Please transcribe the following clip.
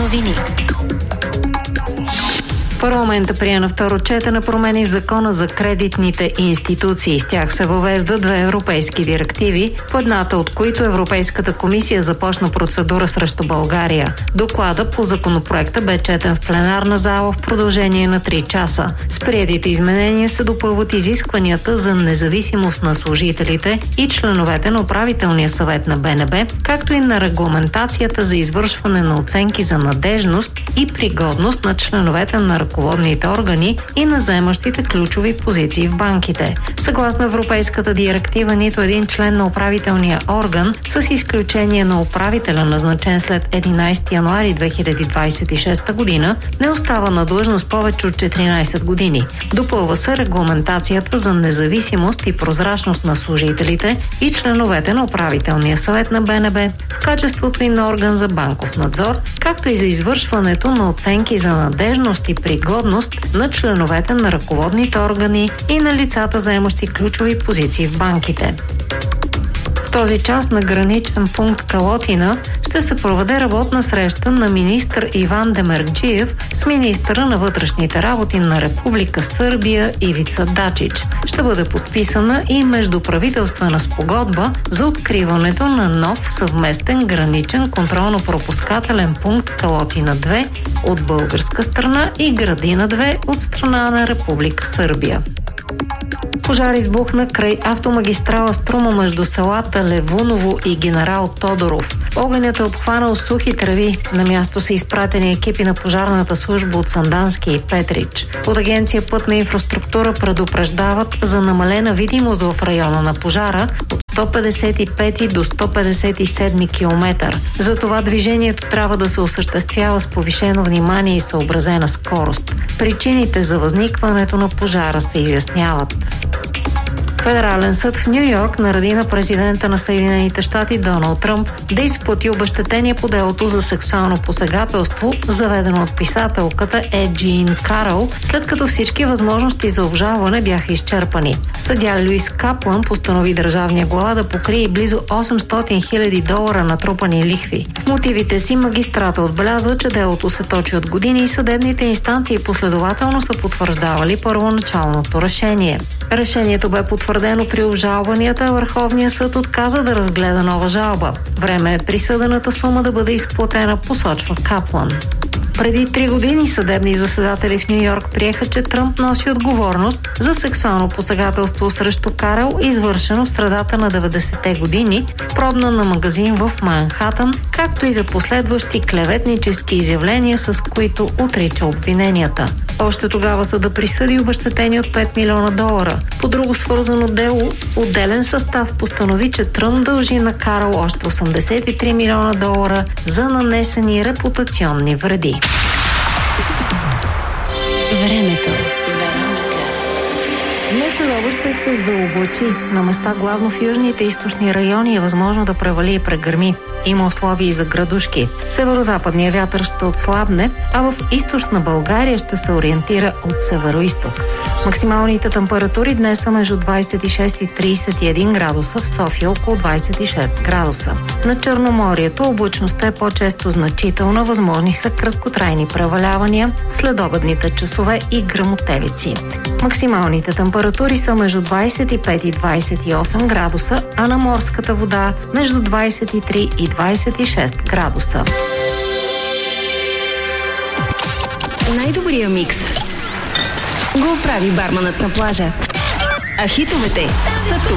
Новини. Парламентът прие на второ четене промени в закона за кредитните институции. С тях се въвеждат две европейски директиви, по едната от които Европейската комисия започна процедура срещу България. Докладът по законопроекта бе четен в пленарна зала в продължение на 3 часа. С приетите изменения се допълват изискванията за независимост на служителите и членовете на управителния съвет на БНБ, както и на регламентацията за извършване на оценки за надежност и пригодност на членовете на ръководните органи и на заемащите ключови позиции в банките. Съгласно Европейската директива, нито един член на управителния орган, с изключение на управителя, назначен след 11 януари 2026 година, не остава на длъжност повече от 14 години. Допълва се регламентацията за независимост и прозрачност на служителите и членовете на управителния съвет на БНБ в качеството и на орган за банков надзор, както и за извършването на оценки за надежност и пригодност на членовете на ръководните органи и на лицата, заемащи ключови позиции в банките. В този час на граничен пункт Калотина ще се проведе работна среща на министър Иван Демерджиев с министъра на вътрешните работи на Република Сърбия Ивица Дачич. Ще бъде подписана и междуправителствена спогодба за откриването на нов съвместен граничен контролно-пропускателен пункт Калотина 2 от българска страна и Градина 2 от страна на Република Сърбия. Пожар избухна край автомагистрала Струма между селата Левуново и Генерал Тодоров. Огънят е обхванал сухи треви. На място са изпратени екипи на пожарната служба от Сандански и Петрич. От агенция Пътна инфраструктура предупреждават за намалена видимост в района на пожара от 155 до 157 км. Затова движението трябва да се осъществява с повишено внимание и съобразена скорост. Причините за възникването на пожара се изясняват. Федерален съд в Ню-Йорк нареди на президента на Съединените щати Доналд Тръмп да изплати обезщетение по делото за сексуално посегателство, заведено от писателката Джин Карол, след като всички възможности за обжалване бяха изчерпани. Съдия Луис Каплан постанови държавния глава да покрие близо $800,000 натрупани лихви. В мотивите си магистрата отбелязва, че делото се точи от години и съдебните инстанции последователно са потвърждавали първоначалното решение. Решението бе потвърдено при обжалванията, Върховният съд отказа да разгледа нова жалба. Време е присъдената сума да бъде изплатена, посочва Каплан. Преди 3 години съдебни заседатели в Ню-Йорк приеха, че Тръмп носи отговорност за сексуално посегателство срещу Карел, извършено в средата на 90-те години в пробна на магазин в Манхатън, както и за последващи клеветнически изявления, с които отрича обвиненията. Още тогава съда присъди обезщетение от $5 милиона. По друго свързано дело, отделен състав постанови, че Тръмп дължи на Карел още $83 милиона за нанесени репутационни вреди. Времето. Днес следобед ще се заоблачи. На места главно в южните и източни райони е възможно да превали и прегърми. Има условия и за градушки. Северо-западният вятър ще отслабне, а в източна България ще се ориентира от северо-исток. Максималните температури днес са между 26 и 31 градуса, в София около 26 градуса. На Черноморието облачността е по-често значителна, възможни са краткотрайни превалявания, следобедните часове и гръмотевици. Максималните температури са между 25 и 28 градуса, а на морската вода между 23 и 26 градуса. Най-добрия микс го прави барманът на плажа. А хитовете са тук.